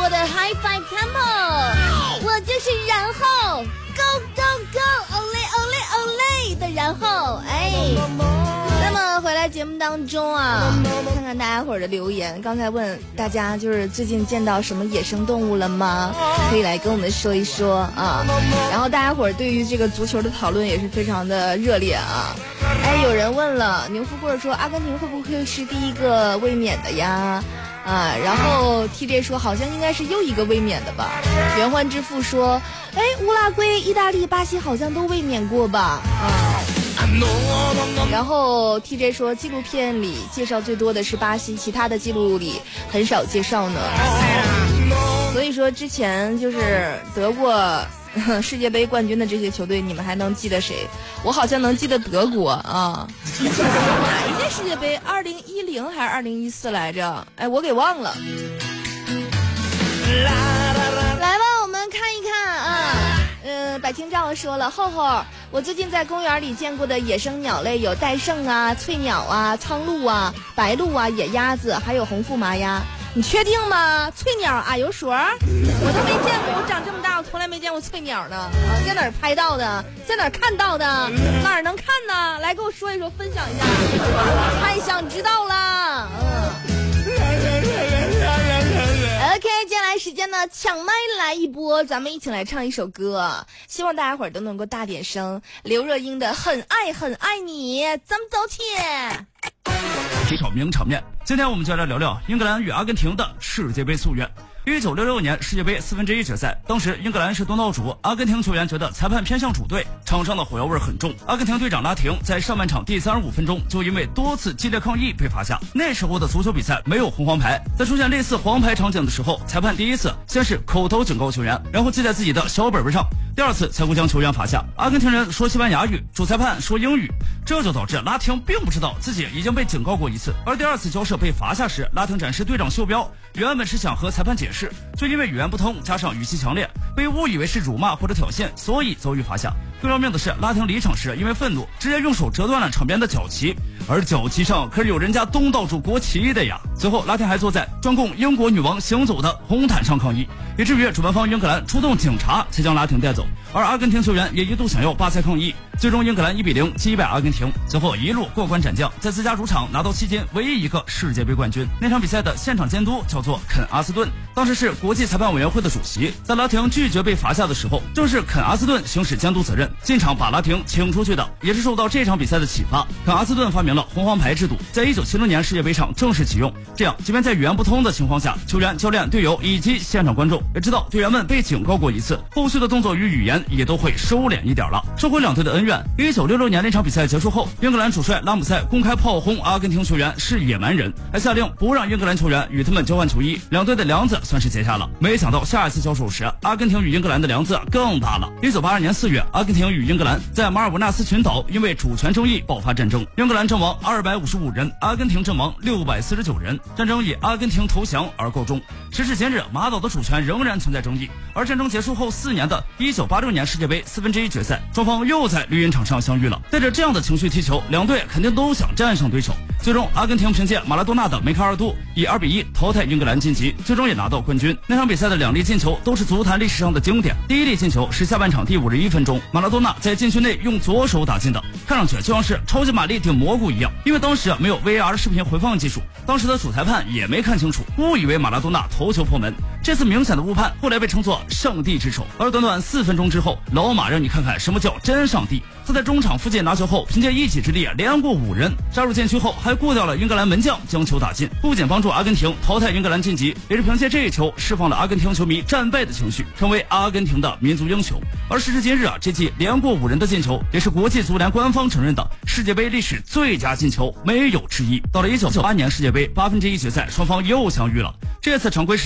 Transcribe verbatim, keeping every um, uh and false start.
我的 High Five Tempo， 我就是然后 Go Go Go Olé Olé Olé 的然后，哎。那么回来节目当中啊，看看大家伙儿的留言。刚才问大家就是最近见到什么野生动物了吗？可以来跟我们说一说啊。然后大家伙儿对于这个足球的讨论也是非常的热烈啊。哎，有人问了，牛富贵说阿根廷会不会是第一个卫冕的呀？啊，然后 T J 说好像应该是又一个卫冕的吧。袁欢之父说，哎，乌拉圭、意大利、巴西好像都卫冕过吧？啊。然后 T J 说纪录片里介绍最多的是巴西，其他的记录里很少介绍呢。所以说之前就是得过世界杯冠军的这些球队，你们还能记得谁？我好像能记得德国啊。哪一届世界杯？二零一零还是二零一四来着？哎，我给忘了。来吧，我们看一看啊。呃，百清照说了，厚厚，我最近在公园里见过的野生鸟类有戴胜啊、翠鸟啊、苍鹭啊、白鹭啊、野鸭子，还有红腹麻鸭。你确定吗？翠鸟啊，有水儿？我都没见过，我长这么大我从来没见过翠鸟呢。啊，在哪儿拍到的？在哪儿看到的？哪儿能看呢？来给我说一说，分享一下，太想知道了。嗯。OK， 接下来时间呢，抢麦来一波，咱们一起来唱一首歌，希望大家伙儿都能够大点声。刘若英的《很爱很爱你》，咱们走起。 体场名场面，今天我们就来聊聊英格兰与阿根廷的世界杯夙愿。一九六六年世界杯四分之一决赛，当时英格兰是东道主，阿根廷球员觉得裁判偏向主队，场上的火药味很重。阿根廷队长拉廷在上半场第三十五分钟就因为多次激烈抗议被罚下。那时候的足球比赛没有红黄牌，在出现类似黄牌场景的时候，裁判第一次先是口头警告球员，然后记在自己的小本本上，第二次才会将球员罚下。阿根廷人说西班牙语，主裁判说英语，这就导致拉廷并不知道自己已经被警告过一次。而第二次交涉被罚下时，拉廷展示队长袖标，原本是想和裁判解释，就因为语言不通加上语气强烈，被误以为是辱骂或者挑衅，所以遭遇罚下。更要命的是，拉廷离场时因为愤怒直接用手折断了场边的角旗，而角旗上可是有人家东道主国旗的呀。随后拉廷还坐在专供英国女王行走的红毯上抗议，以至于主办方英格兰出动警察才将拉廷带走。而阿根廷球员也一度想要罢赛抗议，最终英格兰一比零击败阿根廷，最后一路过关斩将，在自家主场拿到迄今唯一一个世界杯冠军。那场比赛的现场监督叫做肯阿斯顿，当时是国际裁判委员会的主席。在拉廷拒绝被罚下的时候，正是肯阿斯顿行使监督责任，进场把拉廷请出去的。也是受到这场比赛的启发，肯阿斯顿发明了红黄牌制度，在一九七零年世界杯上正式启用。这样，即便在语言不通的情况下，球员、教练、队友以及现场观众也知道队员们被警告过一次，后续的动作与语言也都会收敛一点了。收回两队的恩怨。一九六六年那场比赛结束后，英格兰主帅拉姆塞公开炮轰阿根廷球员是野蛮人，还下令不让英格兰球员与他们交换球衣，两队的梁子算是结下了。没想到下一次交手时，阿根廷与英格兰的梁子更大了。一九八二年四月，阿根廷与英格兰在马尔维纳斯群岛因为主权争议爆发战争，英格兰阵亡二百五十五人，阿根廷阵亡六百四十九人，战争以阿根廷投降而告终。时至今日，马岛的主权仍然存在争议。而战争结束后四年的一九八六年世界杯四分之一决赛，双方又在绿茵场上相遇了。带着这样的情绪踢球，两队肯定都想战胜对手。最终，阿根廷凭借马拉多纳的梅开二度，以二比一淘汰英格兰晋级，最终也拿到冠军。那场比赛的两粒进球都是足坛历史上的经典。第一粒进球是下半场第五十一分钟，马拉多纳在禁区内用左手打进的，看上去就像是超级玛丽顶蘑菇一样。因为当时没有 V A R 视频回放技术，当时的主裁判也没看清楚，误以为马拉多纳头球破门。这次明显的误判后来被称作上帝之手。而短短四分钟之后，老马让你看看什么叫真上帝。他在中场附近拿球后，凭借一己之力连过五人，杀入禁区后还过掉了英格兰门将，将球打进，不仅帮助阿根廷淘汰英格兰晋级，也是凭借这一球释放了阿根廷球迷战败的情绪，成为阿根廷的民族英雄。而时至今日啊，这记连过五人的进球也是国际足联官方承认的世界杯历史最佳进球，没有之一。到了一九九八年世界杯八分之一决赛，双方又相遇了，这次常规时